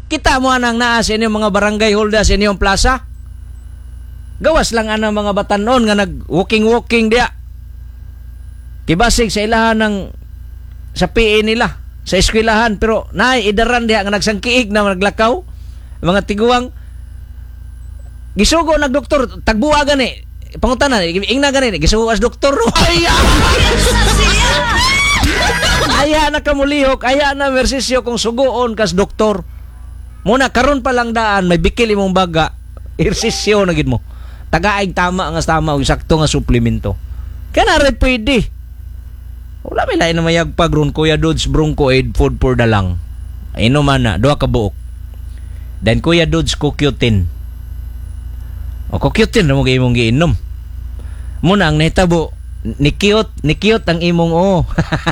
Kita mo anang naa sa inyong mga barangay holda sa inyong plaza. Gawas lang anang mga batanon nga nag-walking dia. Kibasig sa ilahan ng sa PE nila, sa eskwelahan, pero naay idaran diha nga nagsangkiig na naglakaw. Mga tiguang gisugo nagdoktor, tagbuwa gani. Pangutana, ingna gani, gisugo as doktor. Aya na kamulihok, aya na mersisyo kung sugoon kas doktor. Muna karon pa lang daan may bikil imong baga, ersisyo na gid mo. Tagaig tama nga tama og sakto nga suplemento. Kana ra pwede. Wala may lain na mayagpag ron Kuya Dudes Bronco Aid Food for Dalang. Ino man na, duha ka buok. Then Kuya Dudes Kukyutin. O Kukyutin na mo imong giinom. Muna ang nahitabo, ni cute ang imong o.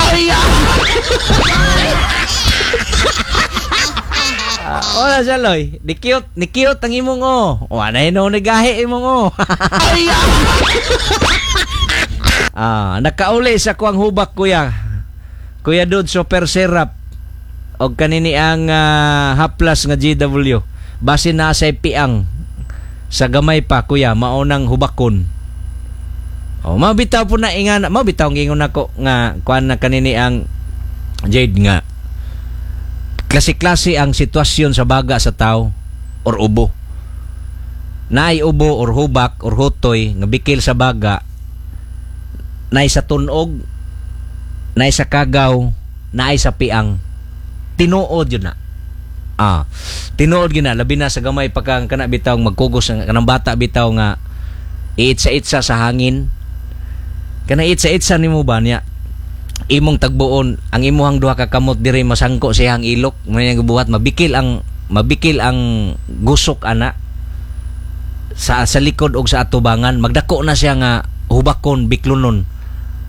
Wala siya loy. Ni cute ang imong o. Wala yun nagahi imong o. Nakauli sa kuang hubak kuya Dude super syrup og kanini ang haplas nga GW base na sa piang sa gamay pa kuya maunang hubakon. Mabitaw po na ingan, mabitaw ngingon nako nga kuan na kanini ang Jade nga klase-klase ang sitwasyon sa baga sa tao or ubo. Naay ubo or hubak or hutoy nga bikil sa baga. Naay sa tunog, naay sa kagaw, naay sa piang. Tinuod yun na. Tinuod yun na. Labi na sa gamay pagka kana bitaw magkugos kanang bata bitaw nga iitsa-itsa sa hangin. Kana itsa-itsa nimo ba niya? Imong tagbuon ang imuhang duha ka kamot diri masangko siyang ilok, may buhat mabikil ang gusok ana sa likod og sa atubangan. Magdako na siya nga hubakon biklonon.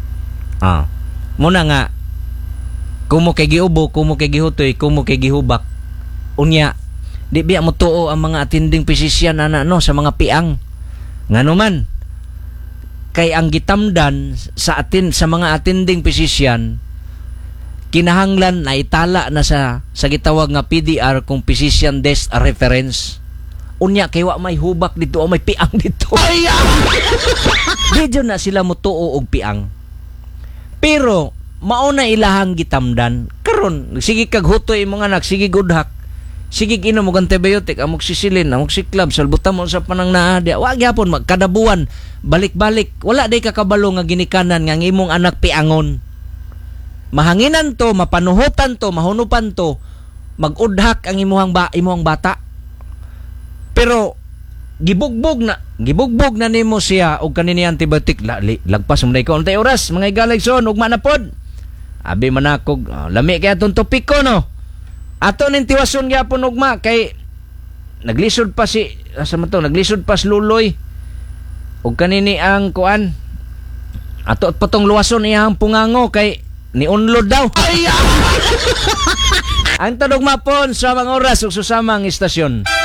Muna nga kumo kay giubo, kumo kay gihutoy, kumo kay gihubak. Unya di biya mo tuo ang mga atinding pisisyan ana no sa mga piang. Ngano man kay ang gitamdan sa mga atinding pisisyan kinahanglan na itala na sa gitawag nga PDR kung physician desk reference. Unya kay wa may hubak dito o may piang dito. Medyo na sila mo tuo og piang. Pero mauna ilahang gitamdan karon sige kag hutoy mga anak, sige gudhak, sige inom og antibiotic, amoxicillin, amoxiclav, salbutamol sa panang naa dia. Wa gyapon magkadabuan balik-balik. Wala day kakabalo nga ginikanan nga imong anak piangon. Mahanginan to, mapanuhotan to, mahunupan to, magudhak ang imong bata. Pero gibugbog na nimo siya og kanini antibiotic lagpas mo na ikaw untay oras mga igaligson ug manapod. Abi manakog lami kay atong topiko no. Ato ning tiwason gyapon ugma kay naglisod pa naglisod pa luloy ug kanini ang kuan ato patong luwason iyang pungango kay ni unload daw. Ang tanong mapon sa mga oras ug susamang istasyon.